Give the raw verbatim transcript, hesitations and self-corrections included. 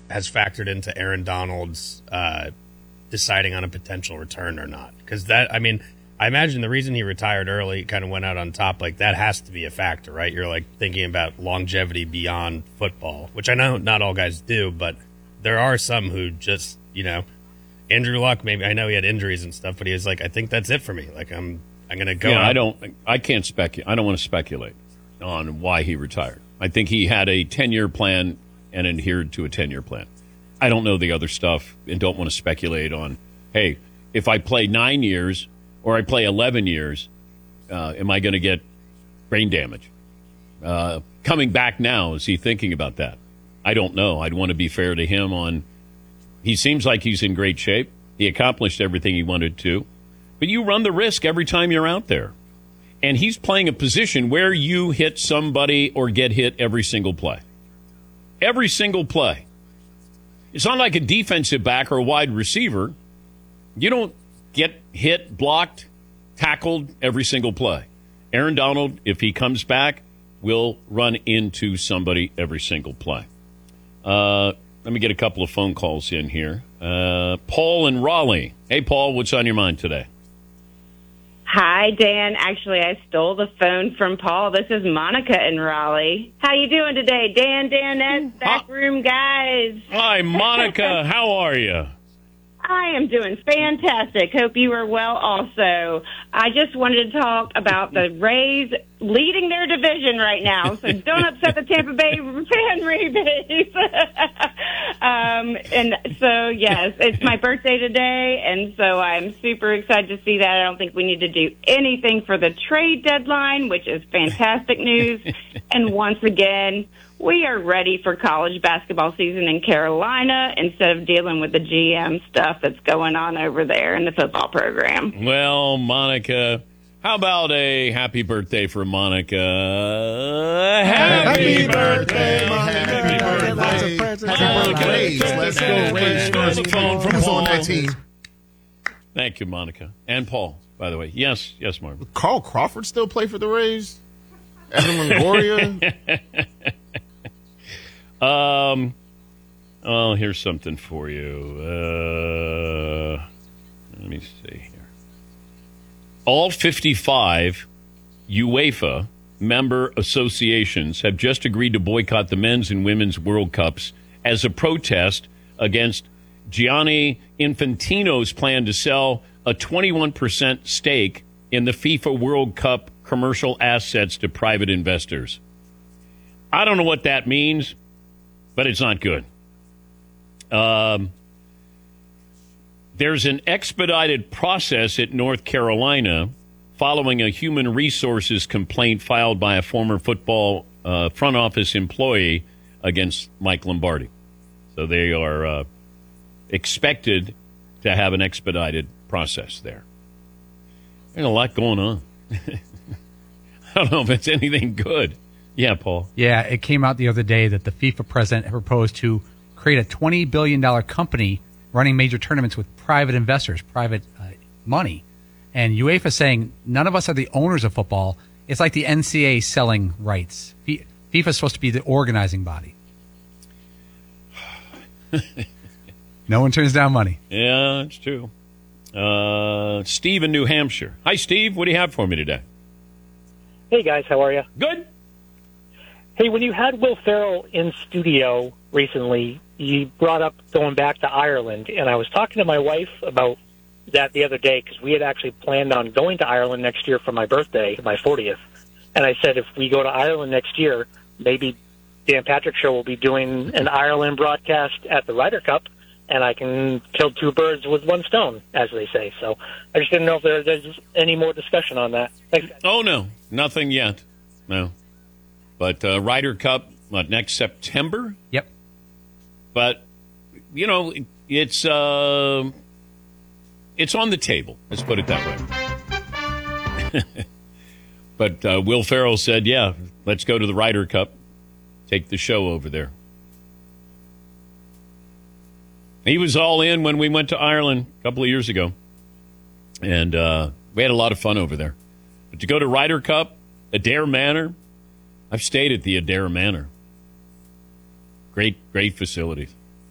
has factored into Aaron Donald's uh, deciding on a potential return or not. Because that, I mean, I imagine the reason he retired early, kind of went out on top, like that has to be a factor, right? You're like thinking about longevity beyond football, which I know not all guys do, but there are some who just, you know, Andrew Luck, maybe, I know he had injuries and stuff, but he was like, I think that's it for me. Like, I'm I'm going to go. Yeah, out. I don't, I can't speculate. I don't want to speculate on why he retired. I think he had a ten-year plan and adhered to a ten-year plan. I don't know the other stuff and don't want to speculate on, hey, if I play nine years or I play eleven years, uh, am I going to get brain damage? Uh, coming back now, is he thinking about that? I don't know. I'd want to be fair to him on, he seems like he's in great shape. He accomplished everything he wanted to. But you run the risk every time you're out there. And he's playing a position where you hit somebody or get hit every single play. Every single play. It's not like a defensive back or a wide receiver. You don't get hit, blocked, tackled every single play. Aaron Donald, if he comes back, will run into somebody every single play. Uh, let me get a couple of phone calls in here. Uh, Paul in Raleigh. Hey, Paul, what's on your mind today? Hi, Dan. Actually, I stole the phone from Paul. This is Monica in Raleigh. How you doing today, Dan, Danette, backroom guys? Hi, Monica. How are you? I am doing fantastic. Hope you are well also. I just wanted to talk about the Rays leading their division right now, so don't upset the Tampa Bay fan base. um, and so, yes, it's my birthday today, and so I'm super excited to see that. I don't think we need to do anything for the trade deadline, which is fantastic news. And once again, we are ready for college basketball season in Carolina instead of dealing with the G M stuff that's going on over there in the football program. Well, Monica, how about a happy birthday for Monica? Happy, happy birthday, Monica. Happy birthday. Lots of presents. Happy birthday. Let's go, Rays. First phone from Paul. On that team. Thank you, Monica. And Paul, by the way. Yes, yes, Marvin. Carl Crawford still play for the Rays? Evan Longoria? Um, oh, here's something for you. Uh, let me see here. All fifty-five UEFA member associations have just agreed to boycott the men's and women's World Cups as a protest against Gianni Infantino's plan to sell a twenty-one percent stake in the FIFA World Cup commercial assets to private investors. I don't know what that means, but it's not good. Um, there's an expedited process at North Carolina following a human resources complaint filed by a former football uh, front office employee against Mike Lombardi. So they are uh, expected to have an expedited process there. There's a lot going on. I don't know if it's anything good. Yeah, Paul. Yeah, it came out the other day that the FIFA president proposed to create a twenty billion dollars company running major tournaments with private investors, private uh, money. And UEFA saying, none of us are the owners of football. It's like the N C A A selling rights. FIFA is supposed to be the organizing body. No one turns down money. Yeah, that's true. Uh, Steve in New Hampshire. Hi, Steve. What do you have for me today? Hey, guys. How are you? Good. Hey, when you had Will Ferrell in studio recently, you brought up going back to Ireland, and I was talking to my wife about that the other day because we had actually planned on going to Ireland next year for my birthday, my fortieth. And I said if we go to Ireland next year, maybe Dan Patrick Show will be doing an Ireland broadcast at the Ryder Cup, and I can kill two birds with one stone, as they say. So I just didn't know if there, there's any more discussion on that. Thanks, guys. Oh, no. Nothing yet. No. But uh, Ryder Cup, what, next September? Yep. But, you know, it's uh, it's on the table. Let's put it that way. But uh, Will Ferrell said, yeah, let's go to the Ryder Cup. Take the show over there. He was all in when we went to Ireland a couple of years ago. And uh, we had a lot of fun over there. But to go to Ryder Cup, Adair Manor, I've stayed at the Adair Manor. Great, great facilities.